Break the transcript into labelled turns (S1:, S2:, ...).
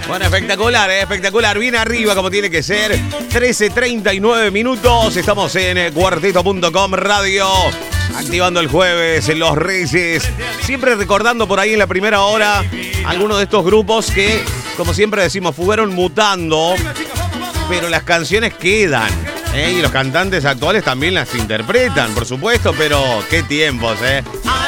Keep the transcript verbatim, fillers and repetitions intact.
S1: Bueno, espectacular, ¿eh? espectacular. Bien arriba como tiene que ser. trece treinta y nueve minutos. Estamos en cuarteto punto com Radio. Activando el jueves en Los Reyes. Siempre recordando por ahí en la primera hora algunos de estos grupos que, como siempre decimos, fueron mutando. Pero las canciones quedan. ¿eh? Y los cantantes actuales también las interpretan, por supuesto. Pero qué tiempos, ¿eh?